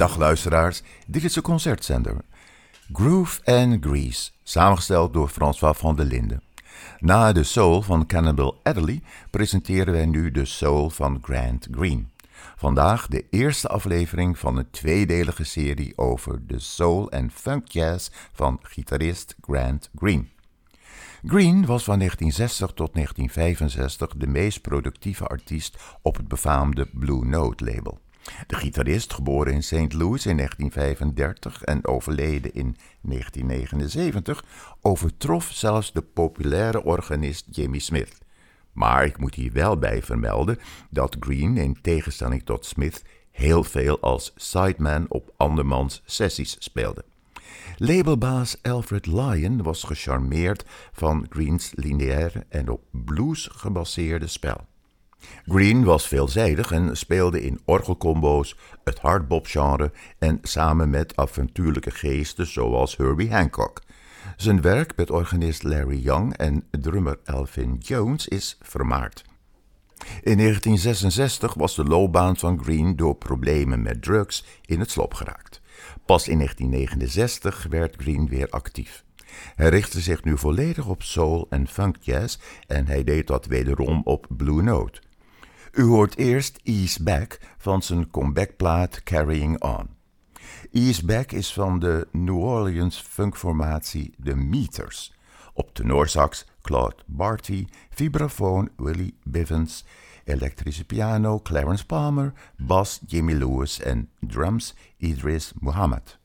Dag luisteraars, dit is de concertzender. Groove and Grease, samengesteld door François van der Linden. Na de soul van Cannibal Adderley presenteren wij nu de soul van Grant Green. Vandaag de eerste aflevering van een tweedelige serie over de soul en funk jazz van gitarist Grant Green. Green was van 1960 tot 1965 de meest productieve artiest op het befaamde Blue Note label. De gitarist, geboren in St. Louis in 1935 en overleden in 1979, overtrof zelfs de populaire organist Jimmy Smith. Maar ik moet hier wel bij vermelden dat Green, in tegenstelling tot Smith, heel veel als sideman op andermans sessies speelde. Labelbaas Alfred Lion was gecharmeerd van Greens lineaire en op blues gebaseerde spel. Green was veelzijdig en speelde in orgelcombo's, het hardbop-genre en samen met avontuurlijke geesten zoals Herbie Hancock. Zijn werk met organist Larry Young en drummer Elvin Jones is vermaard. In 1966 was de loopbaan van Green door problemen met drugs in het slop geraakt. Pas in 1969 werd Green weer actief. Hij richtte zich nu volledig op soul en funk jazz en hij deed dat wederom op Blue Note. U hoort eerst Ease Back van zijn comebackplaat Carrying On. Ease Back is van de New Orleans funkformatie The Meters. Op tenorsax Claude Barty, vibrafoon Willie Bivens, elektrische piano Clarence Palmer, bas Jimmy Lewis en drums Idris Muhammad.